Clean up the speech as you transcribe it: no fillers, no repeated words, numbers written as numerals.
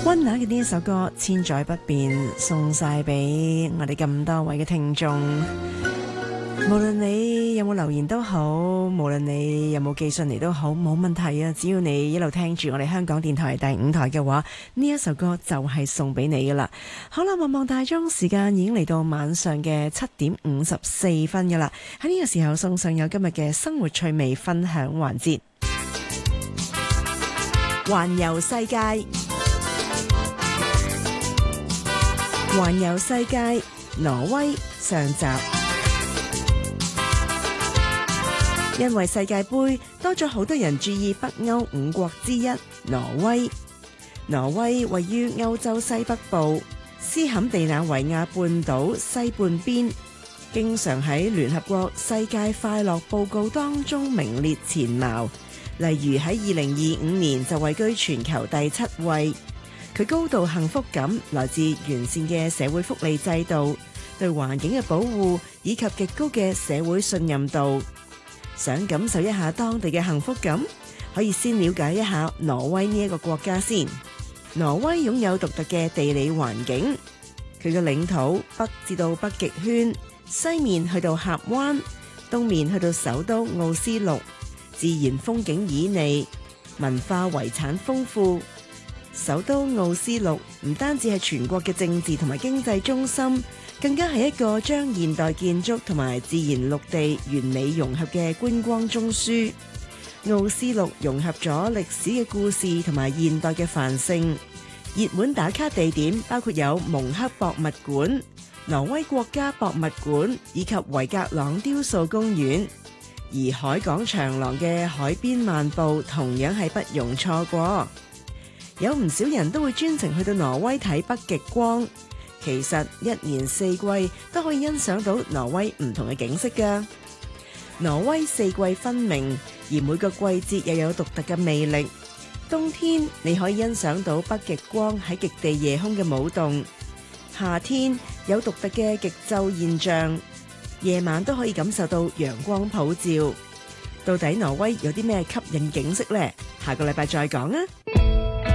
溫拿嘅呢一首歌千載不變，送晒俾我哋咁多位嘅聽眾。無論你有冇留言都好，無論你有冇寄信嚟都好，冇問題啊！只要你一路聽住我哋香港電台第5台嘅話，呢一首歌就係送俾你噶啦。好啦，望望大鐘，時間已經嚟到晚上嘅7:54噶啦。喺呢個時候送上有今日嘅生活趣味分享環節，環遊世界。環遊世界，挪威上集。因為世界盃多咗好多人注意北歐5國之一挪威。挪威位於歐洲西北部斯堪地那維亞半島西半邊，經常喺聯合國世界快樂報告當中名列前茅。例如喺2025年就位居全球第7位。佢高度幸福感來自完善嘅社會福利制度、對環境嘅保護以及極高嘅社會信任度。想感受一下當地嘅幸福感，可以先了解一下挪威呢一個國家先。挪威擁有獨特嘅地理環境，佢嘅領土北至到北極圈，西面去到峽灣，東面去到首都奧斯陸，自然風景旖旎，文化遺產豐富。首都奧斯陸唔單止係全國嘅政治同埋經濟中心，更加係一個將現代建築同埋自然陸地完美融合嘅觀光中樞。奧斯陸融合咗歷史嘅故事同埋現代嘅繁盛，熱門打卡地點包括有蒙克博物館、挪威國家博物館以及維格朗雕塑公園。而海港長廊嘅海邊漫步同樣係不容錯過。有唔少人都會專程去到挪威睇北極光，其實一年四季都可以欣賞到挪威唔同嘅景色㗎。挪威四季分明，而每個季節又有獨特嘅魅力。冬天你可以欣賞到北極光喺極地夜空嘅舞動，夏天有獨特嘅極晝現象，夜晚都可以感受到陽光普照。到底挪威有啲咩吸引景色呢？下個禮拜再講啊！